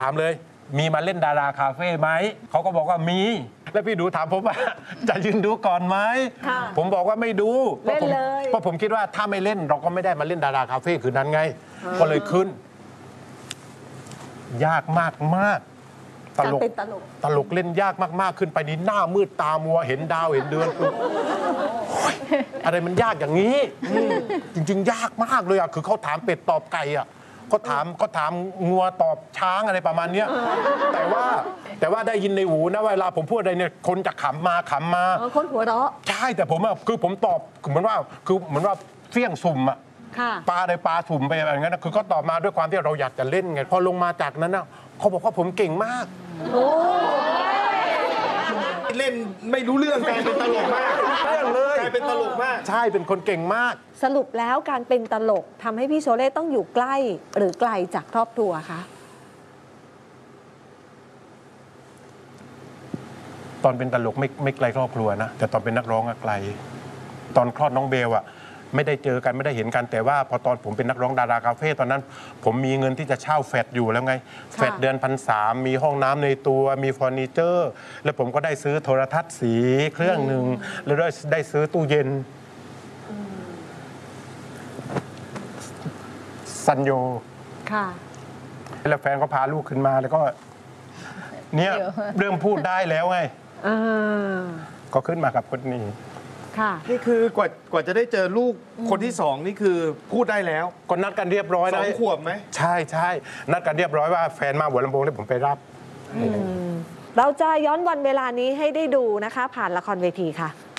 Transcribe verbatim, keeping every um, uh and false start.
ถามเลยมีมาเล่นดาราคาเฟ่ไหมเขาก็บอกว่ามีแล้วพี่ดูถามผมว่า จะยืนดูก่อนไหมผมบอกว่าไม่ดูเพราะผมเพราะผมคิดว่าถ้าไม่เล่นเราก็ไม่ได้มาเล่นดาราคาเฟ่คืนนั้นไงก็เลยขึ้นยากมากมากตลกตลกเล่นยากมากๆขึ้นไปนี่หน้ามืดตามัวเห็นดาวเห็นเดือนอะไรมันยากอย่างนี้จริงๆยากมากเลยอ่ะคือเขาถามเป็ดตอบไก่อ่ะเขาถามเขาถามงัวตอบช้างอะไรประมาณนี้แต่ว่าแต่ว่าได้ยินในหูนะเวลาผมพูดอะไรเนี่ยคนจะขำมาขำมาคนหัวเราะใช่แต่ผมอ่ะคือผมตอบเหมือนว่าคือเหมือนว่าเฟี้ยงสุ่มอ่ะปลาอะไรปลาสุ่มไปอะไรอย่างเงี้ยคือเขาตอบมาด้วยความที่เราอยากจะเล่นไงพอลงมาจากนั้นนะเขาบอกว่าผมเก่งมากเล่นไม่รู้เรื่องกลายเป็นตลกมากเรื่องเลยกลายเป็นตลกมากใช่เป็นคนเก่งมากสรุปแล้วการเป็นตลกทำให้พี่โชเล่ต้องอยู่ใกล้หรือไกลจากครอบครัวคะตอนเป็นตลกไม่ไม่ไกลครอบครัวนะแต่ตอนเป็นนักร้องอะไกลตอนคลอดน้องเบลอะไม่ได้เจอกันไม่ได้เห็นกันแต่ว่าพอตอนผมเป็นนักร้องดาราคาเฟ่ตอนนั้นผมมีเงินที่จะเช่าแฟลตอยู่แล้วไงแฟลตเดือนพันสามมีห้องน้ำในตัวมีเฟอร์นิเจอร์แล้วผมก็ได้ซื้อโทรทัศน์สีเครื่องหนึ่งแล้วได้ได้ซื้อตู้เย็นซันโยค่ะแล้วแฟนก็พาลูกขึ้นมาแล้วก็เนี่ยเริ่มพูดได้แล้วไงก็ขึ้นมากับคนนี้นี่คือกว่ากว่าจะได้เจอลูกคนที่สองนี่คือพูดได้แล้วก็นัดกันเรียบร้อยนะสองขวบไหมใช่ใช่นัดกันเรียบร้อยว่าแฟนมาหัวลำโพงแล้วผมไปรับเราจะย้อนวันเวลานี้ให้ได้ดูนะคะผ่านละครเวทีค่ะ